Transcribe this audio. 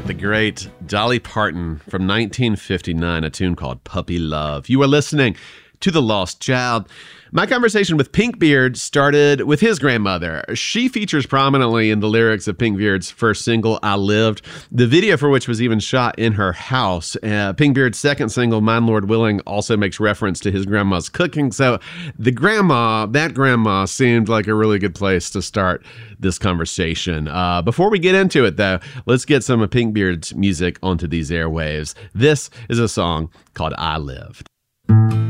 the great Dolly Parton from 1959, a tune called Puppy Love. You are listening to The Lost Child. My conversation with Pinkbeard started with his grandmother. She features prominently in the lyrics of Pinkbeard's first single, I Lived, the video for which was even shot in her house. Pinkbeard's second single, Mine Lord Willing, also makes reference to his grandma's cooking. So that grandma seemed like a really good place to start this conversation. Before we get into it, though, let's get some of Pinkbeard's music onto these airwaves. This is a song called I Lived.